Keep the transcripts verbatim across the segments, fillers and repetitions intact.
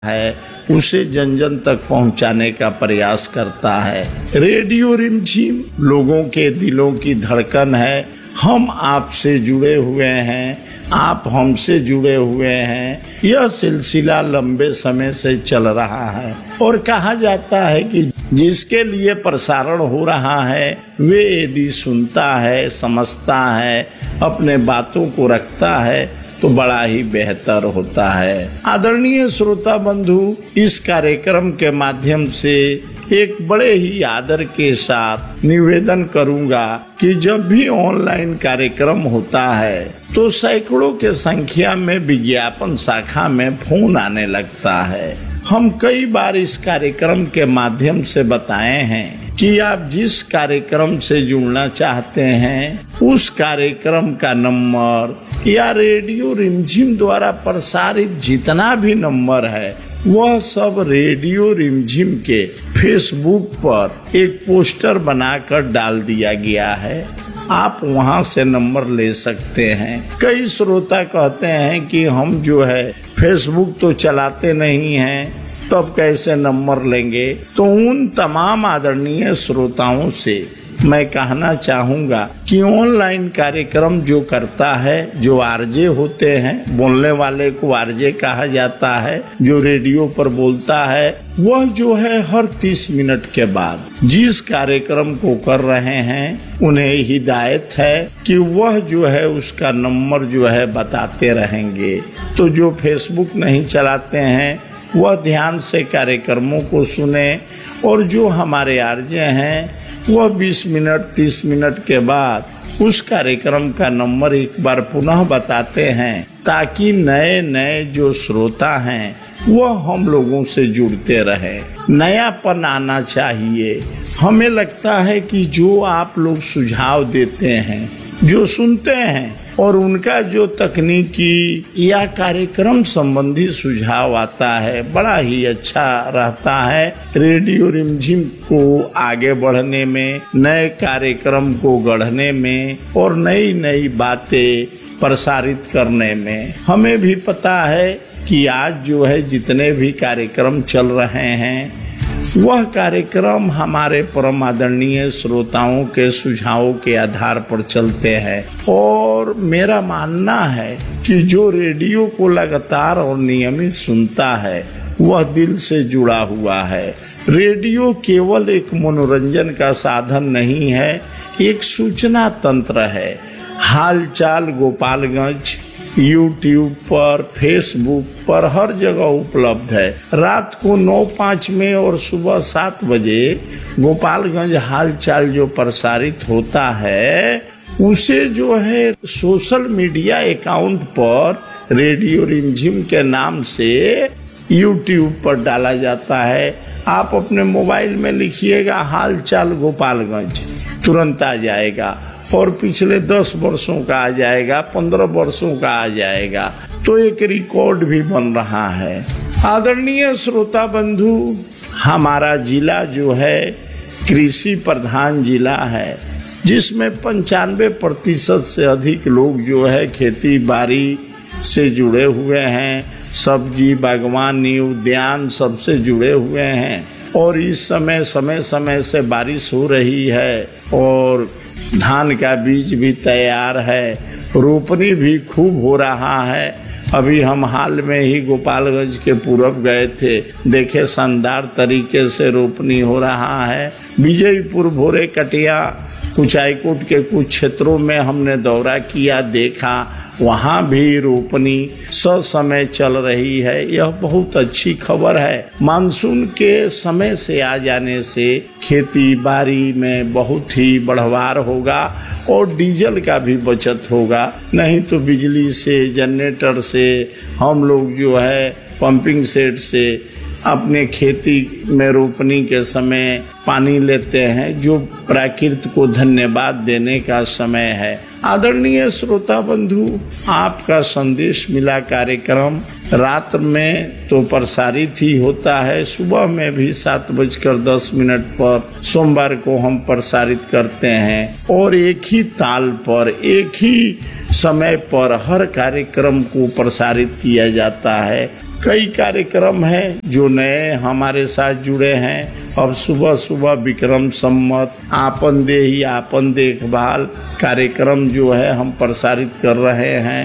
है उसे जन जन तक पहुंचाने का प्रयास करता है। रेडियो रिमझिम लोगों के दिलों की धड़कन है। हम आपसे जुड़े हुए हैं, आप हमसे जुड़े हुए हैं। यह सिलसिला लंबे समय से चल रहा है और कहा जाता है कि जिसके लिए प्रसारण हो रहा है वे यदि सुनता है, समझता है, अपने बातों को रखता है तो बड़ा ही बेहतर होता है। आदरणीय श्रोता बंधु, इस कार्यक्रम के माध्यम से एक बड़े ही आदर के साथ निवेदन करूंगा कि जब भी ऑनलाइन कार्यक्रम होता है तो सैकड़ों के संख्या में विज्ञापन शाखा में फोन आने लगता है। हम कई बार इस कार्यक्रम के माध्यम से बताए हैं कि आप जिस कार्यक्रम से जुड़ना चाहते हैं उस कार्यक्रम का नंबर या रेडियो रिमझिम द्वारा प्रसारित जितना भी नंबर है वह सब रेडियो रिमझिम के फेसबुक पर एक पोस्टर बनाकर डाल दिया गया है। आप वहां से नंबर ले सकते हैं। कई श्रोता कहते हैं कि हम जो है फेसबुक तो चलाते नहीं हैं, तब कैसे नंबर लेंगे। तो उन तमाम आदरणीय श्रोताओं से मैं कहना चाहूंगा कि ऑनलाइन कार्यक्रम जो करता है, जो आरजे होते हैं, बोलने वाले को आरजे कहा जाता है, जो रेडियो पर बोलता है, वह जो है हर तीस मिनट के बाद जिस कार्यक्रम को कर रहे हैं उन्हें हिदायत है कि वह जो है उसका नंबर जो है बताते रहेंगे। तो जो फेसबुक नहीं चलाते हैं वह ध्यान से कार्यक्रमों को सुने और जो हमारे आरजे हैं वह बीस मिनट तीस मिनट के बाद उस कार्यक्रम का नंबर एक बार पुनः बताते हैं ताकि नए नए जो श्रोता हैं वह हम लोगों से जुड़ते रहे। नयापन आना चाहिए। हमें लगता है कि जो आप लोग सुझाव देते हैं, जो सुनते हैं और उनका जो तकनीकी या कार्यक्रम संबंधी सुझाव आता है बड़ा ही अच्छा रहता है। रेडियो रिमझिम को आगे बढ़ने में, नए कार्यक्रम को गढ़ने में और नई नई बातें प्रसारित करने में। हमें भी पता है कि आज जो है जितने भी कार्यक्रम चल रहे हैं वह कार्यक्रम हमारे परम आदरणीय श्रोताओं के सुझावों के आधार पर चलते हैं और मेरा मानना है कि जो रेडियो को लगातार और नियमित सुनता है वह दिल से जुड़ा हुआ है। रेडियो केवल एक मनोरंजन का साधन नहीं है, एक सूचना तंत्र है। हालचाल गोपालगंज यूट्यूब पर, फेसबुक पर हर जगह उपलब्ध है। रात को नौ पाँच में और सुबह सात बजे गोपालगंज हालचाल जो प्रसारित होता है उसे जो है सोशल मीडिया अकाउंट पर रेडियो रिमझिम के नाम से यूट्यूब पर डाला जाता है। आप अपने मोबाइल में लिखिएगा हालचाल गोपालगंज, तुरंत आ जाएगा और पिछले दस वर्षों का आ जाएगा, पंद्रह वर्षों का आ जाएगा। तो एक रिकॉर्ड भी बन रहा है। आदरणीय श्रोता बंधु, हमारा जिला जो है कृषि प्रधान जिला है जिसमें पंचानवे प्रतिशत से अधिक लोग जो है खेती बाड़ी से जुड़े हुए हैं, सब्जी बागवानी उद्यान सबसे जुड़े हुए हैं। और इस समय समय समय से बारिश हो रही है और धान का बीज भी तैयार है, रोपनी भी खूब हो रहा है। अभी हम हाल में ही गोपालगंज के पूरब गए थे, देखे शानदार तरीके से रोपनी हो रहा है। विजयपुर भोरे कटिया कुचाईकोट के कुछ क्षेत्रों में हमने दौरा किया, देखा वहाँ भी रोपनी ससमय चल रही है। यह बहुत अच्छी खबर है। मानसून के समय से आ जाने से खेती बाड़ी में बहुत ही बढ़वार होगा और डीजल का भी बचत होगा। नहीं तो बिजली से, जनरेटर से हम लोग जो है पंपिंग सेट से अपने खेती में रोपनी के समय पानी लेते हैं, जो प्रकृति को धन्यवाद देने का समय है। आदरणीय श्रोता बंधु, आपका संदेश मिला कार्यक्रम रात में तो प्रसारित ही होता है, सुबह में भी सात बजकर दस मिनट पर सोमवार को हम प्रसारित करते हैं और एक ही ताल पर, एक ही समय पर हर कार्यक्रम को प्रसारित किया जाता है। कई कार्यक्रम हैं जो नए हमारे साथ जुड़े हैं। अब सुबह सुबह विक्रम सम्मत आपन देही आपन देखभाल कार्यक्रम जो है हम प्रसारित कर रहे हैं,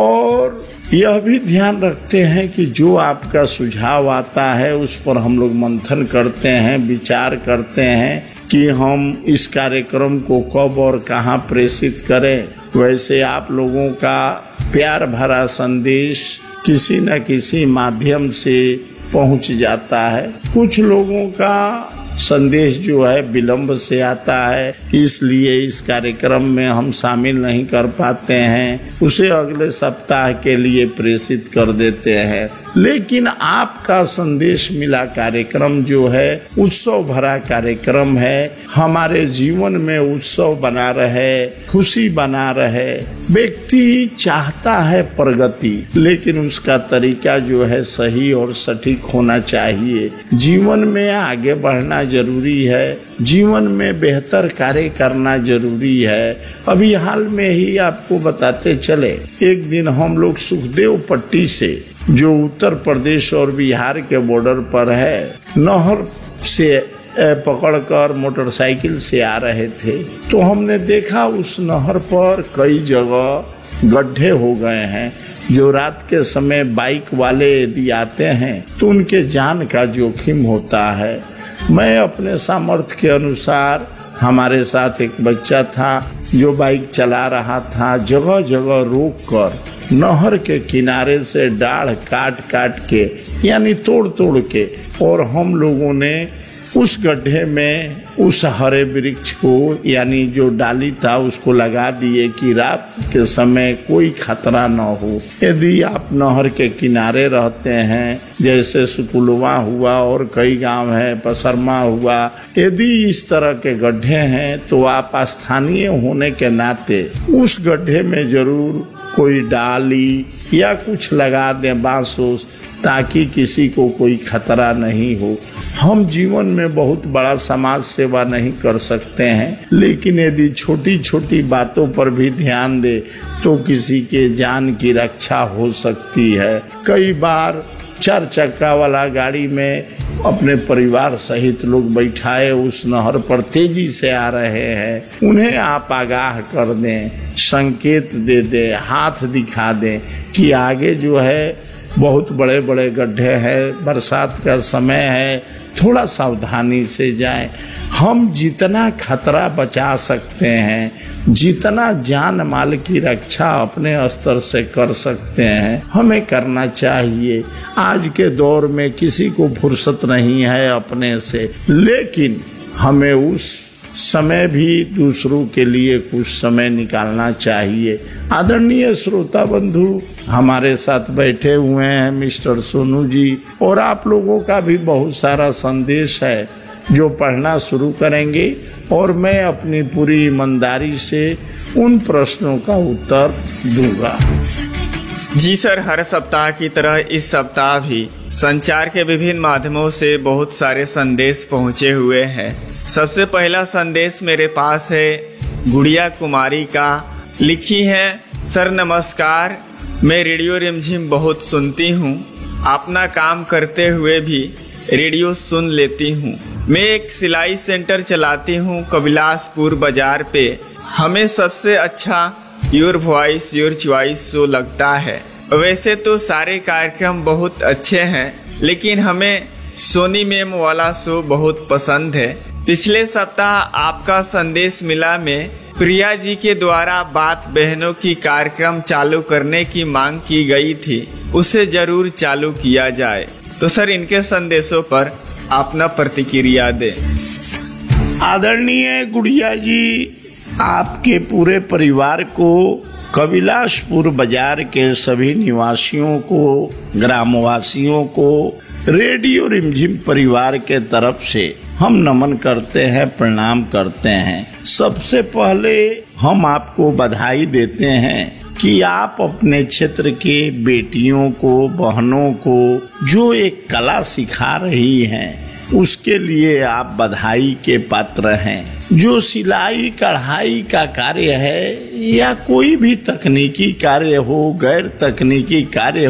और यह भी ध्यान रखते हैं कि जो आपका सुझाव आता है उस पर हम लोग मंथन करते हैं, विचार करते हैं कि हम इस कार्यक्रम को कब और कहां प्रेषित करें। वैसे आप लोगों का प्यार भरा संदेश किसी न किसी माध्यम से पहुंच जाता है। कुछ लोगों का संदेश जो है विलंब से आता है, इसलिए इस कार्यक्रम में हम शामिल नहीं कर पाते हैं, उसे अगले सप्ताह के लिए प्रेषित कर देते हैं। लेकिन आपका संदेश मिला कार्यक्रम जो है उत्सव भरा कार्यक्रम है, हमारे जीवन में उत्सव बना रहे, खुशी बना रहे। व्यक्ति चाहता है प्रगति, लेकिन उसका तरीका जो है सही और सटीक होना चाहिए। जीवन में आगे बढ़ना जरूरी है, जीवन में बेहतर कार्य करना जरूरी है। अभी हाल में ही आपको बताते चले, एक दिन हम लोग सुखदेव पट्टी से, जो उत्तर प्रदेश और बिहार के बॉर्डर पर है, नहर से पकड़कर मोटरसाइकिल से आ रहे थे, तो हमने देखा उस नहर पर कई जगह गड्ढे हो गए हैं। जो रात के समय बाइक वाले यदि आते हैं तो उनके जान का जोखिम होता है। मैं अपने सामर्थ्य के अनुसार, हमारे साथ एक बच्चा था जो बाइक चला रहा था, जगह जगह रोक कर नहर के किनारे से डाढ़ काट काट के, यानी तोड़ तोड़ के, और हम लोगों ने उस गड्ढे में उस हरे वृक्ष को, यानी जो डाली था, उसको लगा दिए कि रात के समय कोई खतरा न हो। यदि आप नहर के किनारे रहते हैं, जैसे सुकुलवा हुआ और कई गांव है, पसरमा हुआ, यदि इस तरह के गड्ढे हैं तो आप स्थानीय होने के नाते उस गड्ढे में जरूर कोई डाली या कुछ लगा दें, बांस, ताकि किसी को कोई खतरा नहीं हो। हम जीवन में बहुत बड़ा समाज सेवा नहीं कर सकते हैं, लेकिन यदि छोटी छोटी बातों पर भी ध्यान दे तो किसी के जान की रक्षा हो सकती है। कई बार चार चक्का वाला गाड़ी में अपने परिवार सहित लोग बैठाए उस नहर पर तेजी से आ रहे हैं, उन्हें आप आगाह कर दें, संकेत दे दें, हाथ दिखा दें कि आगे जो है बहुत बड़े बड़े गड्ढे हैं, बरसात का समय है, थोड़ा सावधानी से जाएं। हम जितना खतरा बचा सकते हैं, जितना जान माल की रक्षा अपने स्तर से कर सकते हैं, हमें करना चाहिए। आज के दौर में किसी को फुर्सत नहीं है अपने से, लेकिन हमें उस समय भी दूसरों के लिए कुछ समय निकालना चाहिए। आदरणीय श्रोता बंधु, हमारे साथ बैठे हुए हैं मिस्टर सोनू जी, और आप लोगों का भी बहुत सारा संदेश है जो पढ़ना शुरू करेंगे, और मैं अपनी पूरी ईमानदारी से उन प्रश्नों का उत्तर दूंगा। जी सर, हर सप्ताह की तरह इस सप्ताह भी संचार के विभिन्न माध्यमों से बहुत सारे संदेश पहुंचे हुए हैं। सबसे पहला संदेश मेरे पास है गुड़िया कुमारी का। लिखी है, सर नमस्कार, मैं रेडियो रिमझिम बहुत सुनती हूँ, अपना काम करते हुए भी रेडियो सुन लेती हूँ। मैं एक सिलाई सेंटर चलाती हूँ कबिलासपुर बाजार पे। हमें सबसे अच्छा your voice your choice show लगता है। वैसे तो सारे कार्यक्रम बहुत अच्छे हैं, लेकिन हमें सोनी मैम वाला शो बहुत पसंद है। पिछले सप्ताह आपका संदेश मिला में प्रिया जी के द्वारा बात बहनों की कार्यक्रम चालू करने की मांग की गई थी, उसे जरूर चालू किया जाए। तो सर, इनके संदेशों पर अपना प्रतिक्रिया दें। आदरणीय गुड़िया जी, आपके पूरे परिवार को, कबिलासपुर बाजार के सभी निवासियों को, ग्रामवासियों को रेडियो रिमझिम परिवार के तरफ से हम नमन करते हैं, प्रणाम करते हैं। सबसे पहले हम आपको बधाई देते हैं कि आप अपने क्षेत्र के बेटियों को, बहनों को जो एक कला सिखा रही हैं, उसके लिए आप बधाई के पात्र हैं। जो सिलाई कढ़ाई का कार्य है या कोई भी तकनीकी कार्य हो, गैर तकनीकी कार्य हो,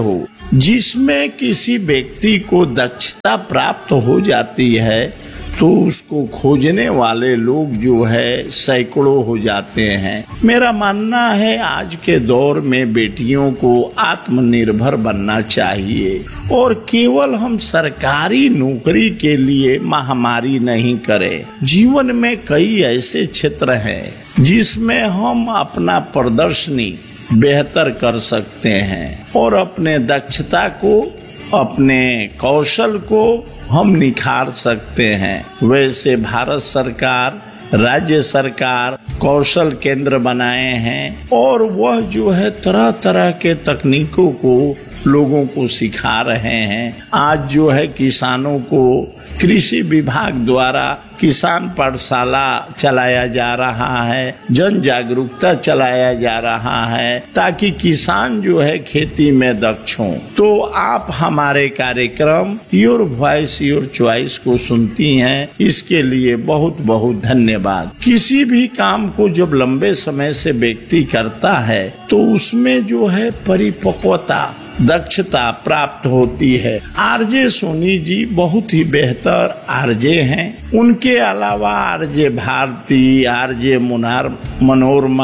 जिसमें किसी व्यक्ति को दक्षता प्राप्त हो जाती है तो उसको खोजने वाले लोग जो है सैकड़ों हो जाते हैं। मेरा मानना है आज के दौर में बेटियों को आत्मनिर्भर बनना चाहिए और केवल हम सरकारी नौकरी के लिए महामारी नहीं करें। जीवन में कई ऐसे क्षेत्र हैं जिसमें हम अपना प्रदर्शनी बेहतर कर सकते हैं और अपने दक्षता को, अपने कौशल को हम निखार सकते हैं। वैसे भारत सरकार, राज्य सरकार कौशल केंद्र बनाए हैं और वह जो है तरह तरह के तकनीकों को लोगों को सिखा रहे हैं। आज जो है किसानों को कृषि विभाग द्वारा किसान पाठशाला चलाया जा रहा है, जन जागरूकता चलाया जा रहा है ताकि किसान जो है खेती में दक्ष हों। तो आप हमारे कार्यक्रम योर वॉइस योर चॉइस को सुनती हैं, इसके लिए बहुत बहुत धन्यवाद। किसी भी काम को जब लंबे समय से व्यक्ति करता है तो उसमें जो है परिपक्वता, दक्षता प्राप्त होती है। आरजे सोनी जी बहुत ही बेहतर आरजे हैं। उनके अलावा RJ Bharti, RJ Munnar Manorama,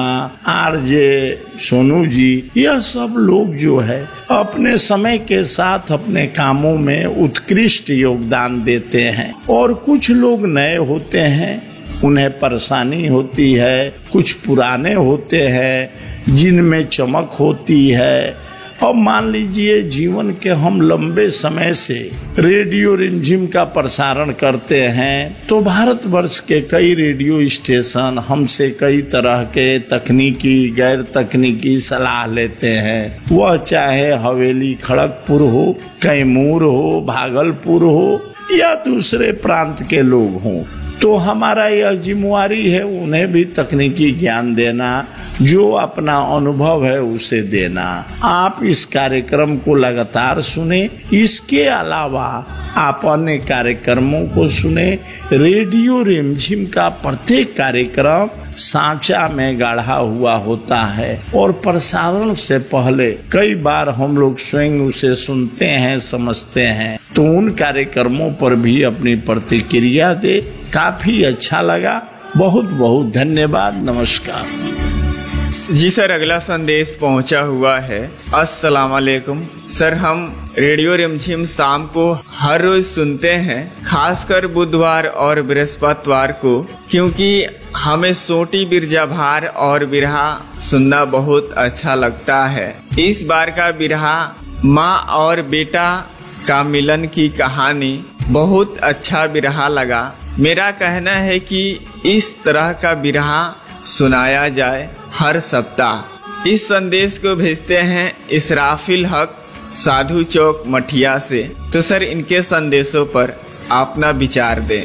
RJ Sonu ji, यह सब लोग जो है अपने समय के साथ अपने कामों में उत्कृष्ट योगदान देते हैं। और कुछ लोग नए होते हैं, उन्हें परेशानी होती है। कुछ पुराने होते हैं जिनमें चमक होती है। अब मान लीजिए जीवन के हम लंबे समय से रेडियो रिमझिम का प्रसारण करते हैं तो भारतवर्ष के कई रेडियो स्टेशन हमसे कई तरह के तकनीकी गैर तकनीकी सलाह लेते हैं। वह चाहे हवेली खड़गपुर हो, कैमूर हो, भागलपुर हो या दूसरे प्रांत के लोग हों, तो हमारा यह जिम्मेवारी है उन्हें भी तकनीकी ज्ञान देना, जो अपना अनुभव है उसे देना। आप इस कार्यक्रम को लगातार सुने। इसके अलावा आप अन्य कार्यक्रमों को सुने। रेडियो रिमझिम का प्रत्येक कार्यक्रम सांचा में गाढ़ा हुआ होता है और प्रसारण से पहले कई बार हम लोग स्वयं उसे सुनते हैं, समझते हैं। तो उन कार्यक्रमों पर भी अपनी प्रतिक्रिया दे। काफी अच्छा लगा। बहुत बहुत धन्यवाद। नमस्कार। जी सर, अगला संदेश पहुंचा हुआ है। अस्सलाम वालेकुम सर, हम रेडियो रिमझिम शाम को हर रोज सुनते हैं, खासकर बुधवार और बृहस्पतिवार को, क्योंकि हमें सोटी बिरजा भार और बिरहा सुनना बहुत अच्छा लगता है। इस बार का बिरहा माँ और बेटा का मिलन की कहानी बहुत अच्छा बिरहा लगा। मेरा कहना है कि इस तरह का बिरहा सुनाया जाए हर सप्ताह। इस संदेश को भेजते हैं इसराफिल हक साधु चौक मठिया से। तो सर, इनके संदेशों पर अपना विचार दें।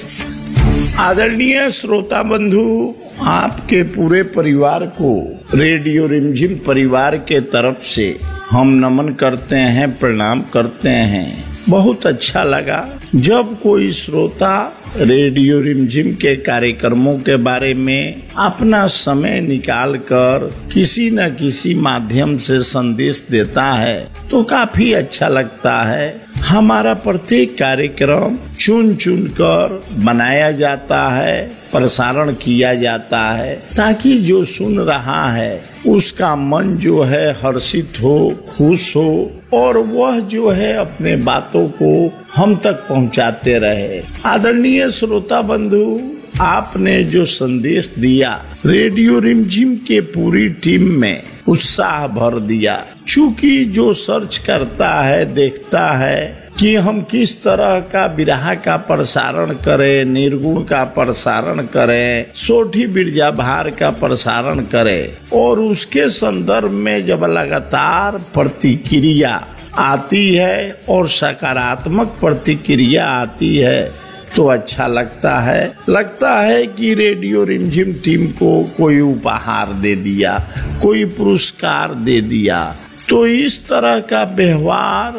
आदरणीय श्रोता बंधु, आपके पूरे परिवार को रेडियो रिमझिम परिवार के तरफ से हम नमन करते हैं, प्रणाम करते हैं। बहुत अच्छा लगा जब कोई श्रोता रेडियो रिमझिम के कार्यक्रमों के बारे में अपना समय निकाल कर किसी न किसी माध्यम से संदेश देता है तो काफी अच्छा लगता है। हमारा प्रत्येक कार्यक्रम चुन चुन कर बनाया जाता है, प्रसारण किया जाता है, ताकि जो सुन रहा है उसका मन जो है हर्षित हो, खुश हो और वह जो है अपने बातों को हम तक पहुंचाते रहे। आदरणीय श्रोता बंधु, आपने जो संदेश दिया रेडियो रिमझिम के पूरी टीम में उत्साह भर दिया। चूंकि जो सर्च करता है, देखता है कि हम किस तरह का बिरहा का प्रसारण करें, निर्गुण का प्रसारण करें, सोठी बिरजा भार का प्रसारण करें और उसके संदर्भ में जब लगातार प्रतिक्रिया आती है और सकारात्मक प्रतिक्रिया आती है तो अच्छा लगता है। लगता है कि रेडियो रिमझिम टीम को कोई उपहार दे दिया, कोई पुरस्कार दे दिया। तो इस तरह का व्यवहार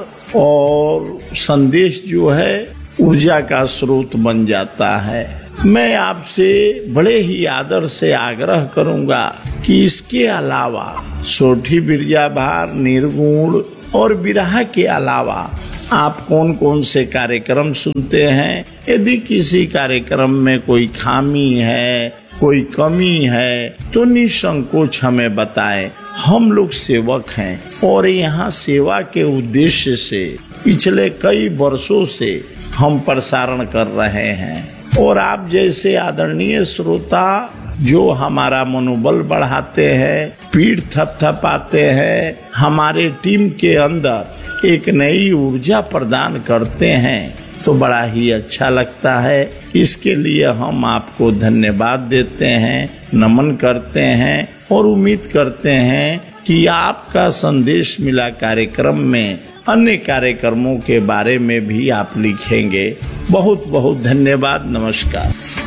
और संदेश जो है ऊर्जा का स्रोत बन जाता है। मैं आपसे बड़े ही आदर से आग्रह करूंगा कि इसके अलावा सोठी बिरजा भार, निर्गुण और विरह के अलावा आप कौन कौन से कार्यक्रम सुनते हैं? यदि किसी कार्यक्रम में कोई खामी है, कोई कमी है, तो निसंकोच हमें बताएं। हम लोग सेवक हैं और यहाँ सेवा के उद्देश्य से पिछले कई वर्षों से हम प्रसारण कर रहे हैं और आप जैसे आदरणीय श्रोता जो हमारा मनोबल बढ़ाते हैं, पीठ थपथपाते हैं, हमारे टीम के अंदर एक नई ऊर्जा प्रदान करते हैं, तो बड़ा ही अच्छा लगता है। इसके लिए हम आपको धन्यवाद देते हैं, नमन करते हैं और उम्मीद करते हैं कि आपका संदेश मिला कार्यक्रम में अन्य कार्यक्रमों के बारे में भी आप लिखेंगे। बहुत बहुत धन्यवाद, नमस्कार।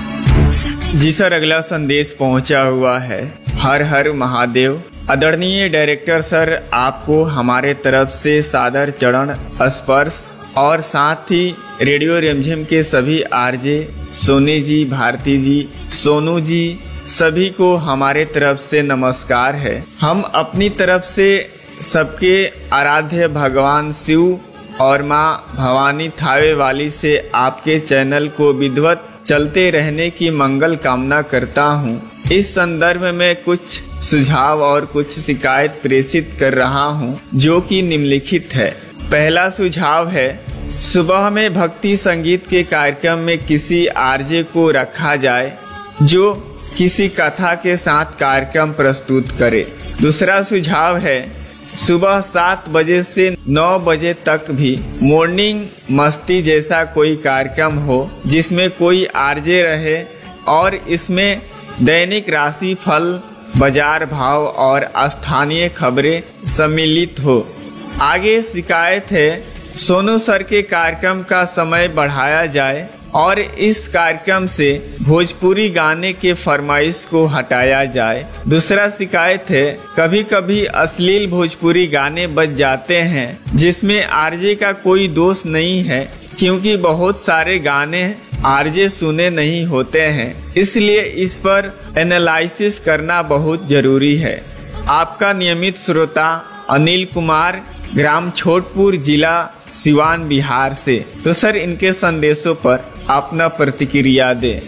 जी सर, अगला संदेश पहुंचा हुआ है। हर हर महादेव। आदरणीय डायरेक्टर सर, आपको हमारे तरफ से सादर चरण स्पर्श और साथ ही रेडियो रिमझिम के सभी आरजे सोनी जी, भारती जी, सोनू जी, सभी को हमारे तरफ से नमस्कार है। हम अपनी तरफ से सबके आराध्य भगवान शिव और माँ भवानी थावे वाली से आपके चैनल को विधिवत चलते रहने की मंगल कामना करता हूँ। इस संदर्भ में कुछ सुझाव और कुछ शिकायत प्रेषित कर रहा हूँ, जो कि निम्नलिखित है। पहला सुझाव है, सुबह में भक्ति संगीत के कार्यक्रम में किसी आरजे को रखा जाए जो किसी कथा के साथ कार्यक्रम प्रस्तुत करे। दूसरा सुझाव है, सुबह सात बजे से नौ बजे तक भी मॉर्निंग मस्ती जैसा कोई कार्यक्रम हो जिसमें कोई आरजे रहे और इसमें दैनिक राशि फल, बाजार भाव और स्थानीय खबरें सम्मिलित हो। आगे शिकायत है, सोनू सर के कार्यक्रम का समय बढ़ाया जाए और इस कार्यक्रम से भोजपुरी गाने के फरमाइश को हटाया जाए। दूसरा शिकायत है, कभी कभी अश्लील भोजपुरी गाने बज जाते हैं जिसमें आरजे का कोई दोष नहीं है, क्योंकि बहुत सारे गाने आरजे सुने नहीं होते हैं, इसलिए इस पर एनालिसिस करना बहुत जरूरी है। आपका नियमित श्रोता अनिल कुमार, ग्राम छोटपुर, जिला सिवान, बिहार से। तो सर, इनके संदेशों पर अपना प्रतिक्रिया दे।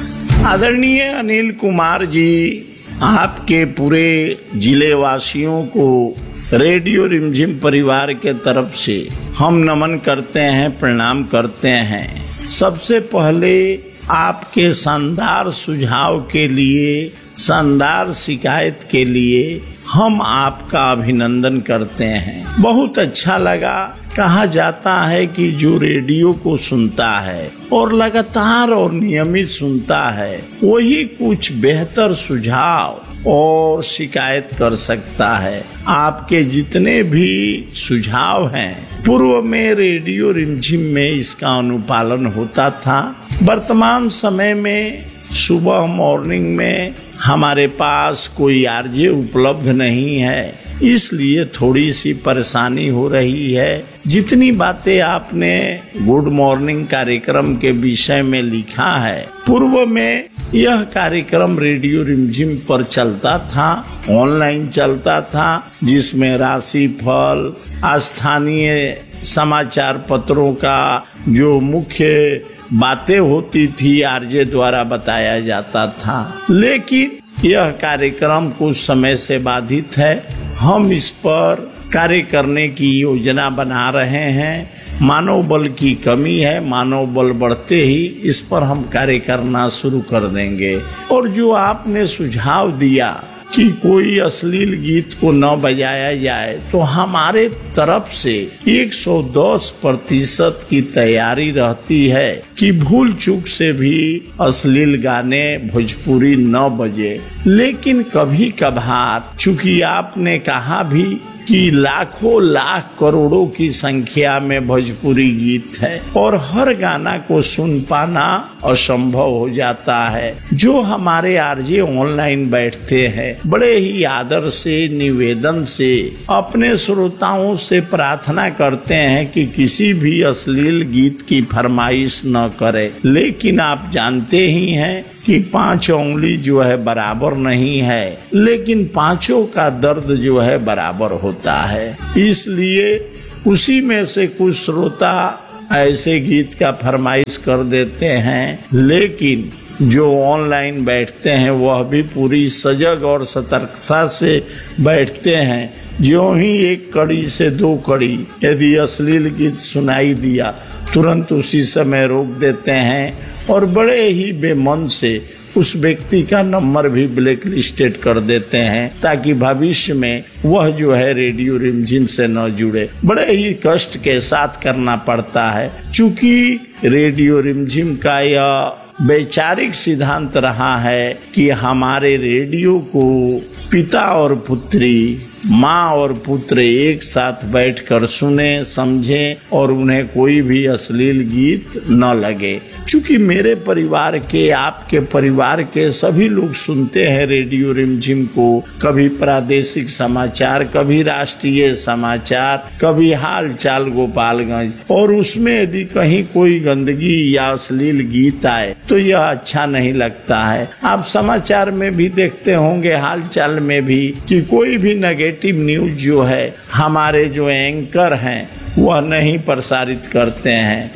आदरणीय अनिल कुमार जी, आपके पूरे जिले वासियों को रेडियो रिमझिम परिवार के तरफ से हम नमन करते हैं, प्रणाम करते हैं। सबसे पहले आपके शानदार सुझाव के लिए, शानदार शिकायत के लिए हम आपका अभिनंदन करते हैं। बहुत अच्छा लगा। कहा जाता है कि जो रेडियो को सुनता है और लगातार और नियमित सुनता है, वही कुछ बेहतर सुझाव और शिकायत कर सकता है। आपके जितने भी सुझाव हैं, पूर्व में रेडियो रिमझिम में इसका अनुपालन होता था। वर्तमान समय में सुबह मॉर्निंग में हमारे पास कोई आरजे उपलब्ध नहीं है, इसलिए थोड़ी सी परेशानी हो रही है। जितनी बातें आपने गुड मॉर्निंग कार्यक्रम के विषय में लिखा है, पूर्व में यह कार्यक्रम रेडियो रिमझिम पर चलता था, ऑनलाइन चलता था, जिसमें राशि फल, स्थानीय समाचार पत्रों का जो मुख्य बातें होती थी आरजे द्वारा बताया जाता था। लेकिन यह कार्यक्रम कुछ समय से बाधित है। हम इस पर कार्य करने की योजना बना रहे हैं। मानव बल की कमी है, मानव बल बढ़ते ही इस पर हम कार्य करना शुरू कर देंगे। और जो आपने सुझाव दिया कि कोई अश्लील गीत को न बजाया जाए, तो हमारे तरफ से एक सौ दस प्रतिशत की तैयारी रहती है कि भूल चूक से भी अश्लील गाने भोजपुरी न बजे। लेकिन कभी कभार, चूंकि आपने कहा भी कि लाखों लाख करोड़ों की संख्या में भोजपुरी गीत है और हर गाना को सुन पाना असंभव हो जाता है। जो हमारे आरजे ऑनलाइन बैठते हैं, बड़े ही आदर से, निवेदन से अपने श्रोताओं से प्रार्थना करते हैं कि किसी भी अश्लील गीत की फरमाइश न करे। लेकिन आप जानते ही हैं कि पांच उंगली जो है बराबर नहीं है, लेकिन पांचों का दर्द जो है बराबर होता है। इसलिए उसी में से कुछ श्रोता ऐसे गीत का फरमाइश कर देते हैं, लेकिन जो ऑनलाइन बैठते हैं वह भी पूरी सजग और सतर्कता से बैठते हैं। ज्यों ही एक कड़ी से दो कड़ी यदि अश्लील गीत सुनाई दिया, तुरंत उसी समय रोक देते हैं और बड़े ही बेमन से उस व्यक्ति का नंबर भी ब्लैक लिस्टेड कर देते हैं, ताकि भविष्य में वह जो है रेडियो रिमझिम से न जुड़े। बड़े ही कष्ट के साथ करना पड़ता है, चूंकि रेडियो रिमझिम का यह वैचारिक सिद्धांत रहा है कि हमारे रेडियो को पिता और पुत्री, माँ और पुत्र एक साथ बैठकर सुने, समझें और उन्हें कोई भी अश्लील गीत न लगे। चूंकि मेरे परिवार के, आपके परिवार के सभी लोग सुनते हैं रेडियो रिमझिम को, कभी प्रादेशिक समाचार, कभी राष्ट्रीय समाचार, कभी हाल चाल गोपालगंज, और उसमें यदि कहीं कोई गंदगी या अश्लील गीत आए तो यह अच्छा नहीं लगता है। आप समाचार में भी देखते होंगे, हाल चाल में भी, कि कोई भी नेगेटिव न्यूज जो है हमारे जो एंकर हैं वह नहीं प्रसारित करते हैं।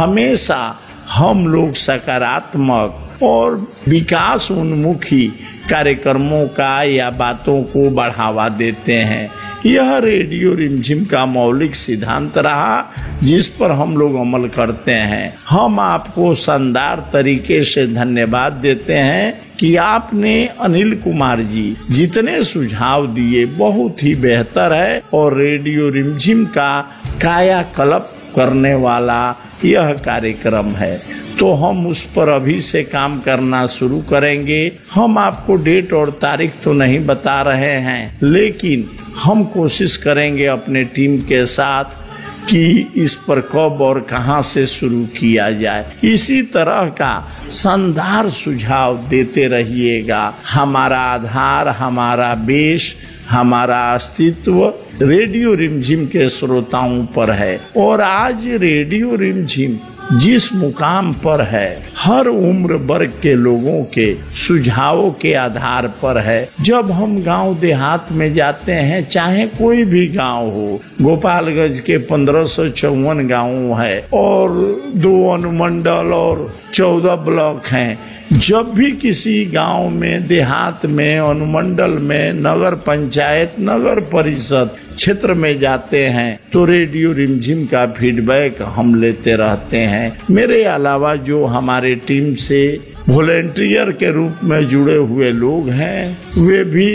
हमेशा हम लोग सकारात्मक और विकास उन्मुखी कार्यक्रमों का या बातों को बढ़ावा देते हैं। यह रेडियो रिमझिम का मौलिक सिद्धांत रहा, जिस पर हम लोग अमल करते हैं। हम आपको शानदार तरीके से धन्यवाद देते हैं कि आपने अनिल कुमार जी जितने सुझाव दिए बहुत ही बेहतर है, और रेडियो रिमझिम का कायाकल्प करने वाला यह कार्यक्रम है, तो हम उस पर अभी से काम करना शुरू करेंगे। हम आपको डेट और तारीख तो नहीं बता रहे हैं, लेकिन हम कोशिश करेंगे अपने टीम के साथ कि इस पर कब और कहां से शुरू किया जाए। इसी तरह का शानदार सुझाव देते रहिएगा। हमारा आधार, हमारा बेस, हमारा अस्तित्व रेडियो रिमझिम के श्रोताओं पर है, और आज रेडियो रिमझिम जिस मुकाम पर है, हर उम्र वर्ग के लोगों के सुझावों के आधार पर है। जब हम गांव देहात में जाते हैं, चाहे कोई भी गांव हो, गोपालगंज के पंद्रह सौ चौवन गाँव है और दो अनुमंडल और चौदह ब्लॉक हैं। जब भी किसी गांव में, देहात में, अनुमंडल में, नगर पंचायत, नगर परिषद क्षेत्र में जाते हैं, तो रेडियो रिमझिम का फीडबैक हम लेते रहते हैं। मेरे अलावा जो हमारे टीम से वॉलेंटियर के रूप में जुड़े हुए लोग हैं, वे भी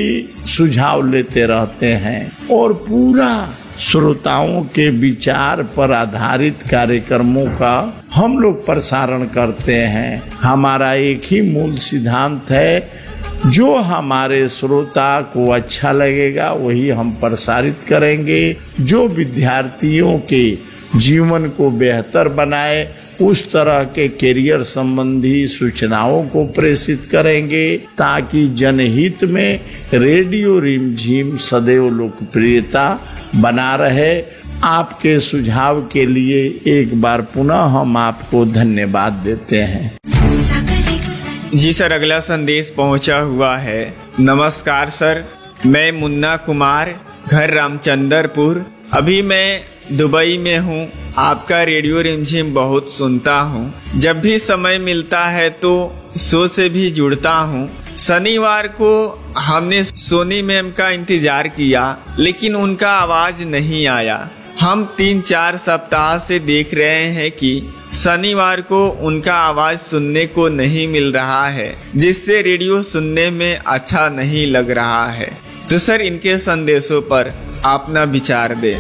सुझाव लेते रहते हैं, और पूरा श्रोताओं के विचार पर आधारित कार्यक्रमों का हम लोग प्रसारण करते हैं। हमारा एक ही मूल सिद्धांत है, जो हमारे श्रोता को अच्छा लगेगा वही हम प्रसारित करेंगे। जो विद्यार्थियों के जीवन को बेहतर बनाए, उस तरह के करियर संबंधी सूचनाओं को प्रेषित करेंगे, ताकि जनहित में रेडियो रिमझिम सदैव लोकप्रियता बना रहे। आपके सुझाव के लिए एक बार पुनः हम आपको धन्यवाद देते हैं। जी सर, अगला संदेश पहुंचा हुआ है। नमस्कार सर, मैं मुन्ना कुमार, घर रामचंद्रपुर। अभी मैं दुबई में हूँ। आपका रेडियो रिमझिम बहुत सुनता हूँ। जब भी समय मिलता है तो शो से भी जुड़ता हूँ। शनिवार को हमने सोनी मैम का इंतजार किया, लेकिन उनका आवाज नहीं आया। हम तीन चार सप्ताह से देख रहे हैं कि शनिवार को उनका आवाज सुनने को नहीं मिल रहा है, जिससे रेडियो सुनने में अच्छा नहीं लग रहा है। तो सर, इनके संदेशों पर अपना विचार दें।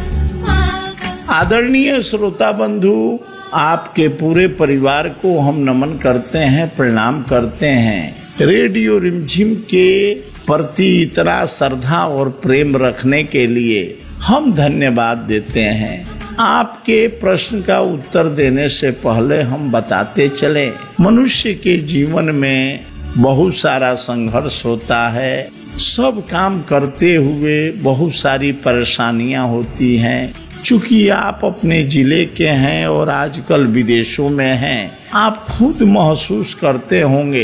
आदरणीय श्रोता बंधु, आपके पूरे परिवार को हम नमन करते हैं, प्रणाम करते हैं। रेडियो रिमझिम के प्रति इतना श्रद्धा और प्रेम रखने के लिए हम धन्यवाद देते हैं। आपके प्रश्न का उत्तर देने से पहले हम बताते चले, मनुष्य के जीवन में बहुत सारा संघर्ष होता है। सब काम करते हुए बहुत सारी परेशानियां होती हैं। चूंकि आप अपने जिले के हैं और आजकल विदेशों में हैं, आप खुद महसूस करते होंगे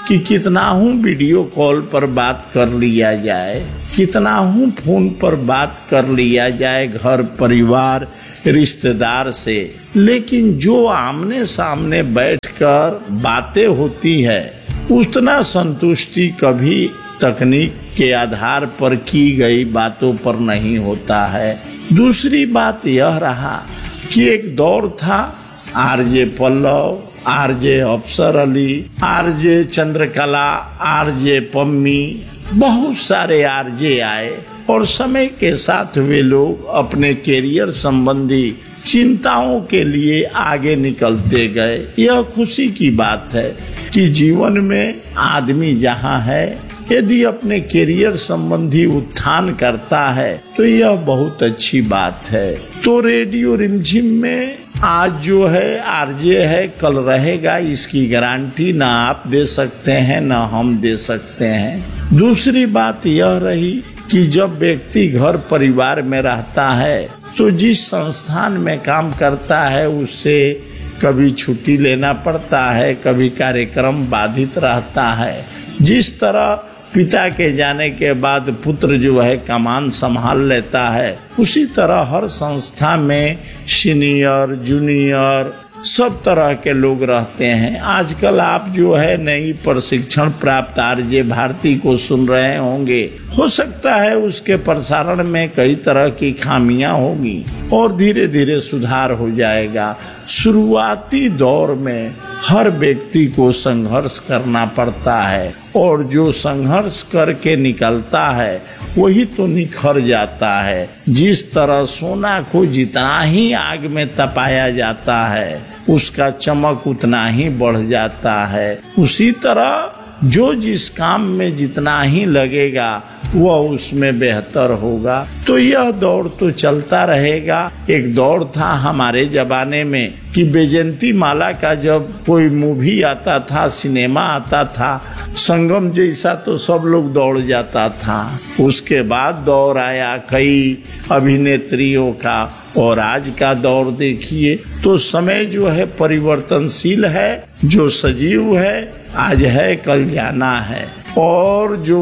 कि कितना हूँ वीडियो कॉल पर बात कर लिया जाए, कितना हूँ फोन पर बात कर लिया जाए घर परिवार रिश्तेदार से, लेकिन जो आमने सामने बैठकर बातें होती है उतना संतुष्टि कभी तकनीक के आधार पर की गई बातों पर नहीं होता है। दूसरी बात यह रहा कि एक दौर था आरजे पल्लव, आरजे अफसर अली, आरजे चंद्रकला, आरजे पम्मी, बहुत सारे आरजे आए और समय के साथ वे लोग अपने कैरियर संबंधी चिंताओं के लिए आगे निकलते गए। यह खुशी की बात है कि जीवन में आदमी जहाँ है यदि अपने कैरियर संबंधी उत्थान करता है तो यह बहुत अच्छी बात है। तो रेडियो रिमझिम में आज जो है आरजे है, कल रहेगा, इसकी गारंटी ना आप दे सकते हैं ना हम दे सकते हैं। दूसरी बात यह रही कि जब व्यक्ति घर परिवार में रहता है तो जिस संस्थान में काम करता है उससे कभी छुट्टी लेना पड़ता है, कभी कार्यक्रम बाधित रहता है। जिस तरह पिता के जाने के बाद पुत्र जो है कमान संभाल लेता है, उसी तरह हर संस्था में सीनियर जूनियर सब तरह के लोग रहते हैं। आजकल आप जो है नई प्रशिक्षण प्राप्त आरजे भारती को सुन रहे होंगे, हो सकता है उसके प्रसारण में कई तरह की खामियां होगी और धीरे धीरे सुधार हो जाएगा। शुरुआती दौर में हर व्यक्ति को संघर्ष करना पड़ता है और जो संघर्ष करके निकलता है वही तो निखर जाता है। जिस तरह सोना को जितना ही आग में तपाया जाता है उसका चमक उतना ही बढ़ जाता है, उसी तरह जो जिस काम में जितना ही लगेगा वह उसमें बेहतर होगा। तो यह दौर तो चलता रहेगा। एक दौर था हमारे जमाने में कि बैजंती माला का जब कोई मूवी आता था, सिनेमा आता था, संगम जैसा, तो सब लोग दौड़ जाता था। उसके बाद दौर आया कई अभिनेत्रियों का और आज का दौर देखिए तो समय जो है परिवर्तनशील है। जो सजीव है आज है कल जाना है और जो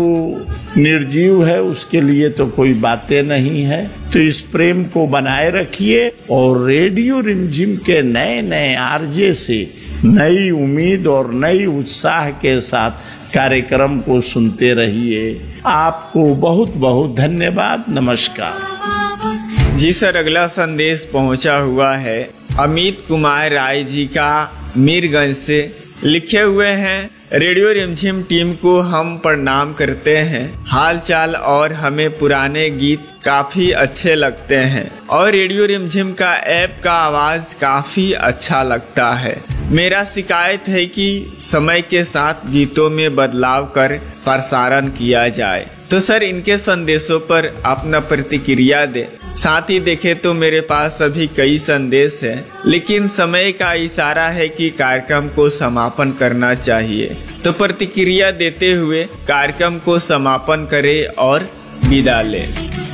निर्जीव है उसके लिए तो कोई बातें नहीं है। तो इस प्रेम को बनाए रखिए और रेडियो रिमझिम के नए नए आरजे से नई उम्मीद और नई उत्साह के साथ कार्यक्रम को सुनते रहिए। आपको बहुत बहुत धन्यवाद। नमस्कार। जी सर, अगला संदेश पहुंचा हुआ है अमित कुमार राय जी का मीरगंज से। लिखे हुए हैं, रेडियो रिमझिम टीम को हम प्रणाम करते हैं। हाल चाल और हमें पुराने गीत काफी अच्छे लगते हैं और रेडियो रिमझिम का ऐप का आवाज काफी अच्छा लगता है। मेरा शिकायत है कि समय के साथ गीतों में बदलाव कर प्रसारण किया जाए। तो सर इनके संदेशों पर अपना प्रतिक्रिया दे। साथ ही देखे तो मेरे पास अभी कई संदेश हैं, लेकिन समय का इशारा है कि कार्यक्रम को समापन करना चाहिए। तो प्रतिक्रिया देते हुए कार्यक्रम को समापन करें और विदा लें।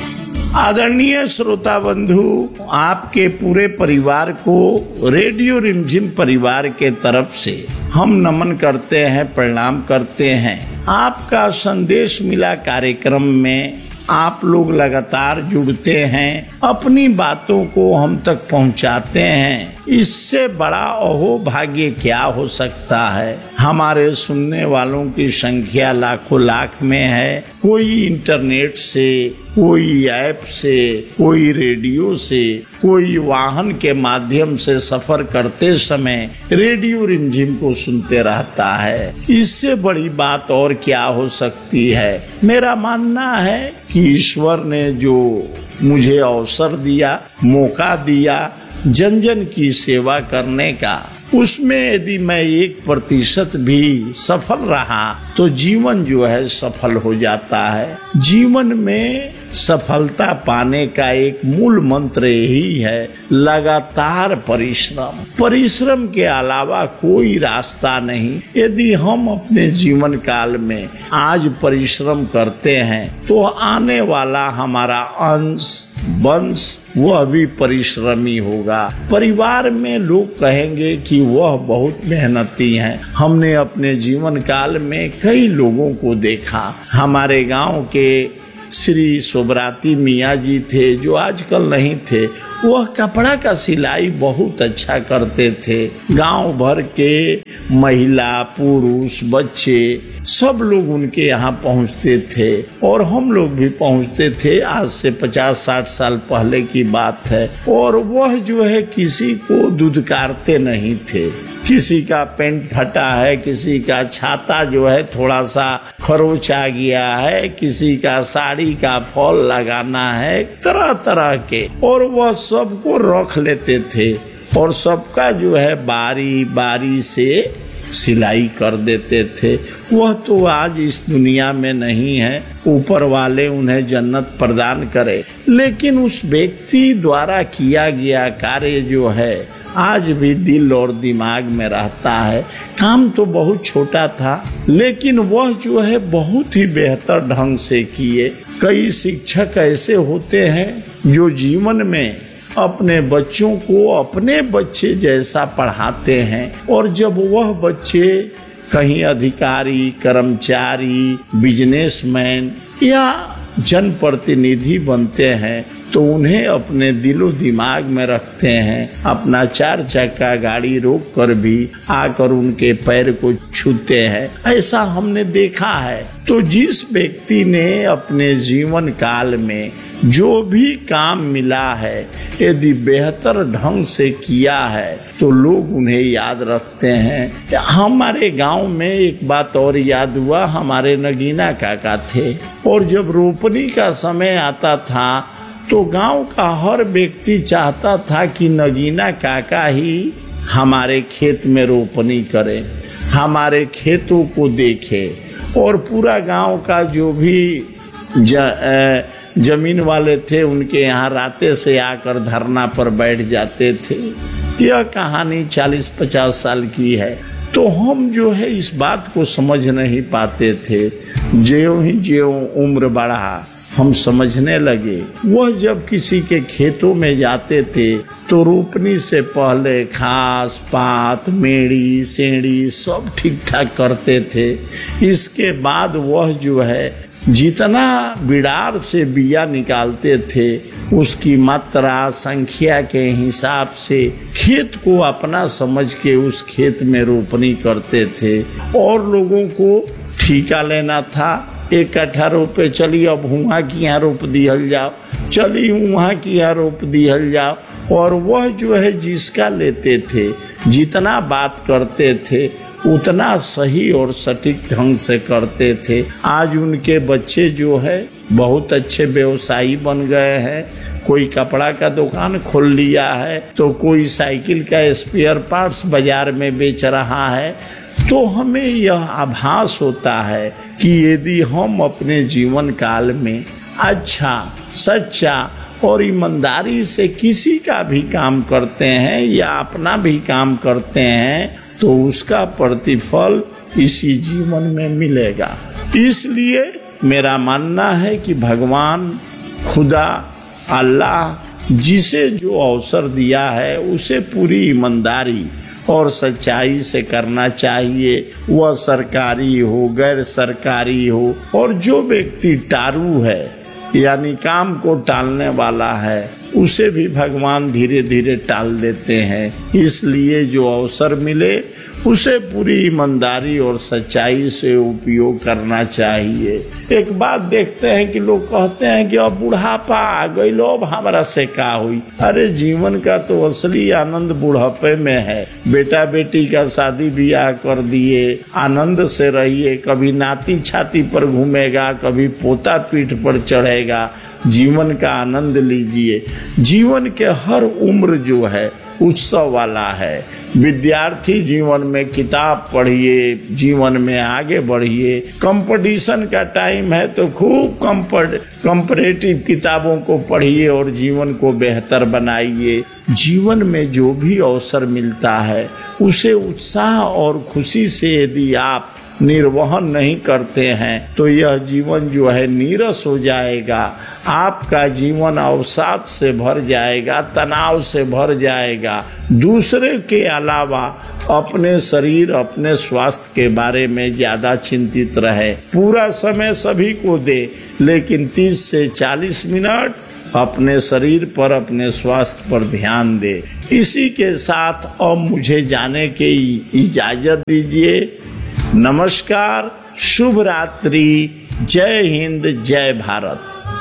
आदरणीय श्रोता बंधु, आपके पूरे परिवार को रेडियो रिमझिम परिवार के तरफ से हम नमन करते हैं, प्रणाम करते हैं। आपका संदेश मिला कार्यक्रम में आप लोग लगातार जुड़ते हैं, अपनी बातों को हम तक पहुंचाते हैं। इससे बड़ा अहो भाग्य क्या हो सकता है। हमारे सुनने वालों की संख्या लाखों लाख में है। कोई इंटरनेट से, कोई ऐप से, कोई रेडियो से, कोई वाहन के माध्यम से सफर करते समय रेडियो रिमझिम को सुनते रहता है। इससे बड़ी बात और क्या हो सकती है। मेरा मानना है कि ईश्वर ने जो मुझे अवसर दिया, मौका दिया जन जन की सेवा करने का, उसमें यदि मैं एक प्रतिशत भी सफल रहा तो जीवन जो है सफल हो जाता है। जीवन में सफलता पाने का एक मूल मंत्र यही है, लगातार परिश्रम। परिश्रम के अलावा कोई रास्ता नहीं। यदि हम अपने जीवन काल में आज परिश्रम करते हैं तो आने वाला हमारा अंश वंश वह भी परिश्रमी होगा। परिवार में लोग कहेंगे कि वह बहुत मेहनती हैं। हमने अपने जीवन काल में कई लोगों को देखा। हमारे गांव के श्री सोबराती मियाँ जी थे, जो आजकल नहीं थे। वह कपड़ा का सिलाई बहुत अच्छा करते थे। गांव भर के महिला, पुरुष, बच्चे सब लोग उनके यहाँ पहुँचते थे और हम लोग भी पहुँचते थे। आज से पचास साठ साल पहले की बात है। और वह जो है किसी को दुदकारते नहीं थे। किसी का पेंट फटा है, किसी का छाता जो है थोड़ा सा खरोच आ गया है, किसी का साड़ी का फॉल लगाना है, तरह तरह के, और वह सबको रख लेते थे और सबका जो है बारी बारी से सिलाई कर देते थे। वह तो आज इस दुनिया में नहीं है, ऊपर वाले उन्हें जन्नत प्रदान करे। लेकिन उस व्यक्ति द्वारा किया गया कार्य जो है आज भी दिल और दिमाग में रहता है। काम तो बहुत छोटा था, लेकिन वह जो है बहुत ही बेहतर ढंग से किए। कई शिक्षक ऐसे होते हैं जो जीवन में अपने बच्चों को अपने बच्चे जैसा पढ़ाते हैं, और जब वह बच्चे कहीं अधिकारी, कर्मचारी, बिजनेसमैन या जनप्रतिनिधि बनते हैं तो उन्हें अपने दिलो दिमाग में रखते हैं। अपना चार चक्का गाड़ी रोक कर भी आकर उनके पैर को छूते हैं। ऐसा हमने देखा है। तो जिस व्यक्ति ने अपने जीवन काल में जो भी काम मिला है यदि बेहतर ढंग से किया है तो लोग उन्हें याद रखते हैं। हमारे गांव में एक बात और याद हुआ। हमारे नगीना काका थे और जब रोपनी का समय आता था तो गांव का हर व्यक्ति चाहता था कि नगीना काका ही हमारे खेत में रोपनी करे, हमारे खेतों को देखे। और पूरा गांव का जो भी ज, जमीन वाले थे उनके यहाँ राते से आकर धरना पर बैठ जाते थे। यह कहानी चालीस पचास साल की है। तो हम जो है इस बात को समझ नहीं पाते थे। ज्यों ही ज्यों उम्र बढ़ा हम समझने लगे। वह जब किसी के खेतों में जाते थे तो रोपनी से पहले घास पात, मेड़ी, सेड़ी सब ठीक ठाक करते थे। इसके बाद वह जो है जितना बिडार से बिया निकालते थे उसकी मात्रा संख्या के हिसाब से खेत को अपना समझ के उस खेत में रोपनी करते थे। और लोगों को ठीका लेना था। एक कट्ठा रोपे, चलिए अब हुआ की यहाँ रोप दिहल जाओ, चली वहाँ की यहाँ रोप दिहल जाओ। और वह जो है जिसका लेते थे, जितना बात करते थे उतना सही और सटीक ढंग से करते थे। आज उनके बच्चे जो है बहुत अच्छे व्यवसायी बन गए हैं। कोई कपड़ा का दुकान खोल लिया है तो कोई साइकिल का स्पेयर पार्ट्स बाजार में बेच रहा है। तो हमें यह आभास होता है कि यदि हम अपने जीवन काल में अच्छा, सच्चा और ईमानदारी से किसी का भी काम करते हैं या अपना भी काम करते हैं तो उसका प्रतिफल इसी जीवन में मिलेगा। इसलिए मेरा मानना है कि भगवान, खुदा, अल्लाह जिसे जो अवसर दिया है उसे पूरी ईमानदारी और सच्चाई से करना चाहिए। वह सरकारी हो, गैर सरकारी हो। और जो व्यक्ति टारू है यानी काम को टालने वाला है उसे भी भगवान धीरे धीरे टाल देते हैं। इसलिए जो अवसर मिले उसे पूरी ईमानदारी और सच्चाई से उपयोग करना चाहिए। एक बात देखते हैं कि लोग कहते हैं कि अब बुढ़ापा आ गई, लो अब हमारा से का हुई। अरे जीवन का तो असली आनंद बुढ़ापे में है। बेटा बेटी का शादी ब्याह कर दिए, आनंद से रहिए। कभी नाती छाती पर घूमेगा, कभी पोता पीठ पर चढ़ेगा। जीवन का आनंद लीजिए। जीवन के हर उम्र जो है उत्सव वाला है। विद्यार्थी जीवन में किताब पढ़िए, जीवन में आगे बढ़िए। कंपटीशन का टाइम है तो खूब कंपैरेटिव किताबों को पढ़िए और जीवन को बेहतर बनाइए। जीवन में जो भी अवसर मिलता है उसे उत्साह और खुशी से यदि आप निर्वहन नहीं करते हैं तो यह जीवन जो है नीरस हो जाएगा। आपका जीवन अवसाद से भर जाएगा, तनाव से भर जाएगा। दूसरे के अलावा अपने शरीर, अपने स्वास्थ्य के बारे में ज्यादा चिंतित रहे। पूरा समय सभी को दे, लेकिन तीस से चालीस मिनट अपने शरीर पर, अपने स्वास्थ्य पर ध्यान दे। इसी के साथ अब मुझे जाने की इजाजत दीजिए। नमस्कार, शुभ रात्रि, जय हिंद, जय भारत।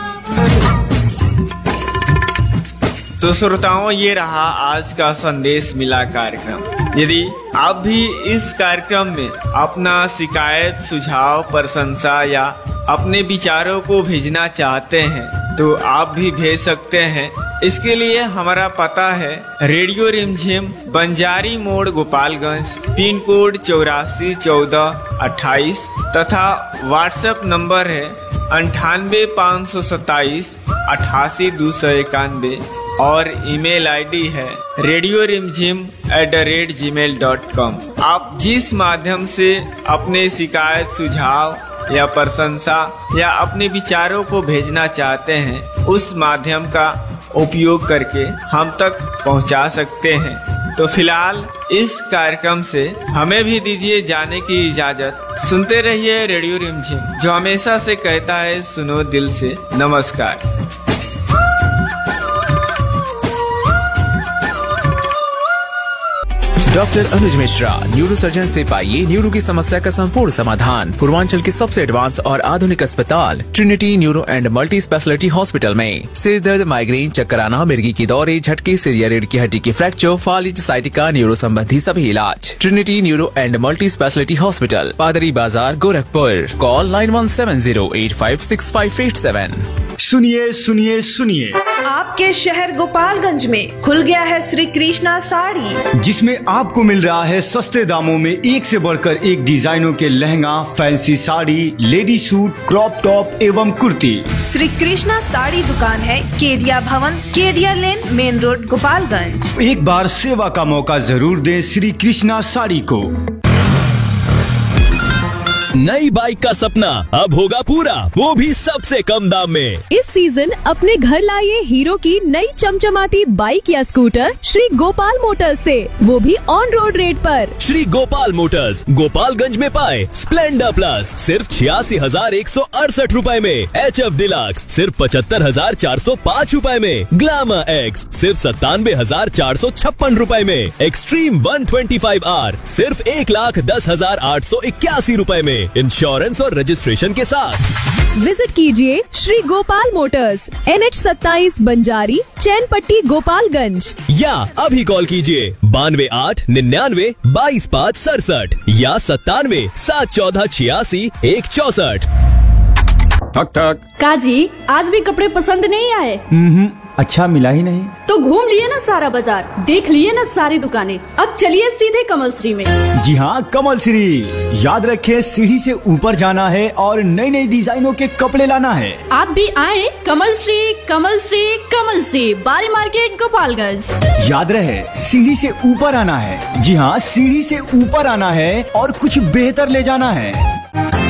तो श्रोताओं, ये रहा आज का संदेश मिला कार्यक्रम। यदि आप भी इस कार्यक्रम में अपना शिकायत, सुझाव, प्रशंसा या अपने विचारों को भेजना चाहते हैं तो आप भी भेज सकते हैं। इसके लिए हमारा पता है रेडियो रिमझिम, बंजारी मोड़, गोपालगंज, पिन कोड चौरासी चौदह अट्ठाईस तथा व्हाट्सएप नंबर है अंठानवे पाँच सौ सत्ताईस अठासी दो सौ इक्यानवे और ईमेल आईडी है रेडियो रिमझिम at the rate ji mail dot com. आप जिस माध्यम से अपने शिकायत, सुझाव या प्रशंसा या अपने विचारों को भेजना चाहते हैं उस माध्यम का उपयोग करके हम तक पहुंचा सकते हैं। तो फिलहाल इस कार्यक्रम से हमें भी दीजिए जाने की इजाजत। सुनते रहिए रेडियो रिमझिम, जो हमेशा से कहता है सुनो दिल से। नमस्कार। डॉक्टर अनुज मिश्रा, न्यूरो सर्जन से पाइए न्यूरो की समस्या का संपूर्ण समाधान पूर्वांचल के सबसे एडवांस और आधुनिक अस्पताल Trinity neuro and multi speciality hospital में। सिर दर्द, माइग्रेन, चक्कर आना, मिर्गी की दौरे, झटके, सिर या रीढ़ की हड्डी की फ्रैक्चर, फालिज, साइटिका, न्यूरो संबंधी सभी इलाज। Trinity neuro and multi speciality hospital, पादरी बाजार, Gorakhpur. Call nine one seven zero eight five six five eight seven. सुनिए सुनिए सुनिए, आपके शहर गोपालगंज में खुल गया है श्री कृष्णा साड़ी, जिसमें आपको मिल रहा है सस्ते दामों में एक से बढ़कर एक डिजाइनों के lehenga, fancy sari, lady suit, crop top एवं कुर्ती। श्री कृष्णा साड़ी दुकान है केडिया भवन, केडिया लेन, मेन रोड, गोपालगंज। एक बार सेवा का मौका जरूर दें श्री कृष्णा साड़ी को। नई बाइक का सपना अब होगा पूरा, वो भी सबसे कम दाम में। इस सीजन अपने घर लाइए हीरो की नई चमचमाती बाइक या स्कूटर श्री गोपाल मोटर्स से, वो भी ऑन रोड रेट पर। श्री गोपाल मोटर्स गोपालगंज में पाए स्प्लेंडर प्लस सिर्फ छियासी हजार एक सौ अड़सठ रूपए में, एच एफ डिलक्स सिर्फ पचहत्तर हजार चार सौ पाँच रूपए में, ग्लैमर एक्स सिर्फ सत्तानवे हजार चार सौ छप्पन रूपए में, extreme one twenty five are सिर्फ एक लाख दस हजार आठ सौ इक्यासी रूपए में, इंश्योरेंस और रजिस्ट्रेशन के साथ। विजिट कीजिए Shri Gopal Motors, N H सत्ताईस बंजारी, चैनपट्टी, गोपालगंज। या अभी कॉल कीजिए बानवे आठ निन्यानवे बाईस पाँच सड़सठ या सत्तानवे सात चौदह छियासी एक चौसठ। ठक ठक। काजी, आज भी कपड़े पसंद नहीं आए? हम्म, अच्छा मिला ही नहीं। तो घूम लिए ना सारा बाजार, देख लिए ना सारी दुकानें, अब चलिए सीधे कमल श्री में। जी हाँ, कमल श्री। याद रखें, सीढ़ी से ऊपर जाना है और नई नई डिजाइनों के कपड़े लाना है। आप भी आए कमल श्री, कमल श्री, कमल श्री, बारी मार्केट, गोपालगंज। याद रहे, सीढ़ी से ऊपर आना है। जी हाँ, सीढ़ी से ऊपर आना है और कुछ बेहतर ले जाना है।